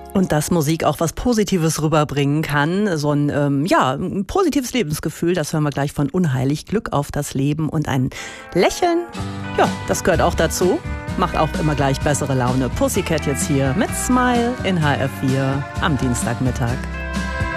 Und dass Musik auch was Positives rüberbringen kann, so ein, ein positives Lebensgefühl, das hören wir gleich von Unheilig, Glück auf das Leben und ein Lächeln, ja, das gehört auch dazu, macht auch immer gleich bessere Laune. Pussycat jetzt hier mit Smile in HR4 am Dienstagmittag.